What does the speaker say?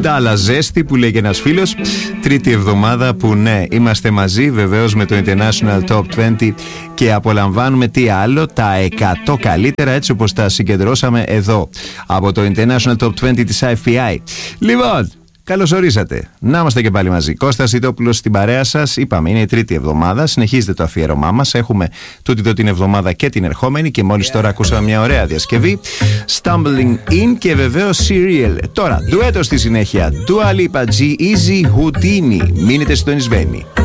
Ντάλα ζέστη που λέει και ένας φίλος. Τρίτη εβδομάδα που ναι, είμαστε μαζί βεβαίως με το International Top 20 και απολαμβάνουμε τι άλλο, τα 100 καλύτερα έτσι όπως τα συγκεντρώσαμε εδώ από το International Top 20 της IFPI. Λοιπόν, καλώς ορίσατε. Να είμαστε και πάλι μαζί. Κώστας Ιτόπουλος στην παρέα σας. Είπαμε, είναι η τρίτη εβδομάδα. Συνεχίζεται το αφιέρωμά μας. Έχουμε τούτη εδώ την εβδομάδα και την ερχόμενη. Και μόλις τώρα ακούσαμε μια ωραία διασκευή. Stumbling In και βεβαίως Serial. Τώρα, ντουέτο στη συνέχεια. Dua Lipa, G-Eazy, Houdini. Μείνετε συντονισμένοι.